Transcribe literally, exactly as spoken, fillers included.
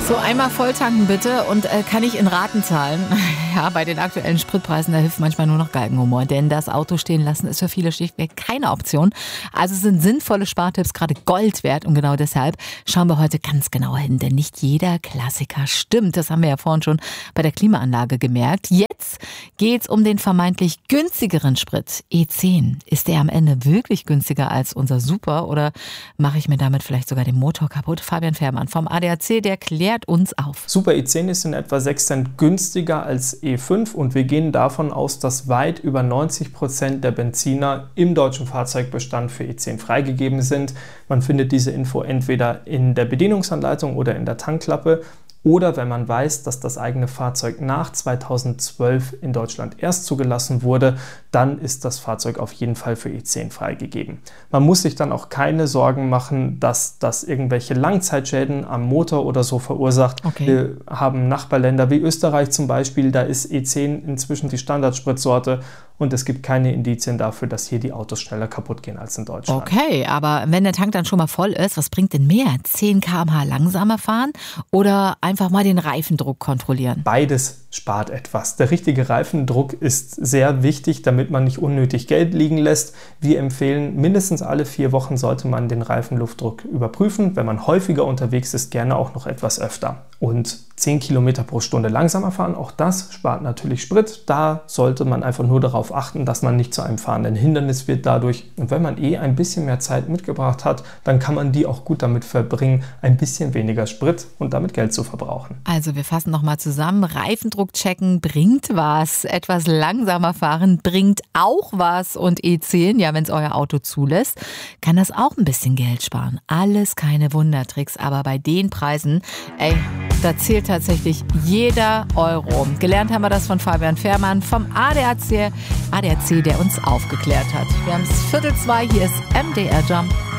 So, einmal volltanken bitte und äh, kann ich in Raten zahlen. Ja, bei den aktuellen Spritpreisen, da hilft manchmal nur noch Galgenhumor, denn das Auto stehen lassen ist für viele schlichtweg keine Option. Also sind sinnvolle Spartipps gerade Gold wert und genau deshalb schauen wir heute ganz genau hin, denn nicht jeder Klassiker stimmt. Das haben wir ja vorhin schon bei der Klimaanlage gemerkt. Jetzt geht's um den vermeintlich günstigeren Sprit, E zehn. Ist der am Ende wirklich günstiger als unser Super oder mache ich mir damit vielleicht sogar den Motor kaputt? Fabian Fährmann vom A D A C, der klärt uns auf. Super E zehn ist in etwa sechs Cent günstiger als E fünf und wir gehen davon aus, dass weit über neunzig Prozent der Benziner im deutschen Fahrzeugbestand für E zehn freigegeben sind. Man findet diese Info entweder in der Bedienungsanleitung oder in der Tankklappe. Oder wenn man weiß, dass das eigene Fahrzeug nach zweitausendzwölf in Deutschland erst zugelassen wurde, dann ist das Fahrzeug auf jeden Fall für E zehn freigegeben. Man muss sich dann auch keine Sorgen machen, dass das irgendwelche Langzeitschäden am Motor oder so verursacht. Okay. Wir haben Nachbarländer wie Österreich zum Beispiel, da ist E zehn inzwischen die Standardspritsorte und es gibt keine Indizien dafür, dass hier die Autos schneller kaputt gehen als in Deutschland. Okay, aber wenn der Tank dann schon mal voll ist, was bringt denn mehr? zehn Kilometer pro Stunde langsamer fahren oder einfach mal den Reifendruck kontrollieren? Beides spart etwas. Der richtige Reifendruck ist sehr wichtig, damit man nicht unnötig Geld liegen lässt. Wir empfehlen, mindestens alle vier Wochen sollte man den Reifenluftdruck überprüfen. Wenn man häufiger unterwegs ist, gerne auch noch etwas öfter. Und zehn Kilometer pro Stunde langsamer fahren, auch das spart natürlich Sprit. Da sollte man einfach nur darauf achten, dass man nicht zu einem fahrenden Hindernis wird dadurch. Und wenn man eh ein bisschen mehr Zeit mitgebracht hat, dann kann man die auch gut damit verbringen, ein bisschen weniger Sprit und damit Geld zu verbrauchen. Also wir fassen nochmal zusammen. Reifendruck checken bringt was. Etwas langsamer fahren bringt auch was. Und E zehn, ja, wenn es euer Auto zulässt, kann das auch ein bisschen Geld sparen. Alles keine Wundertricks, aber bei den Preisen, ey, da zählt tatsächlich jeder Euro. Gelernt haben wir das von Fabian Fährmann vom A D A C, A D A C, der uns aufgeklärt hat. Wir haben es Viertel zwei, hier ist M D R Jump.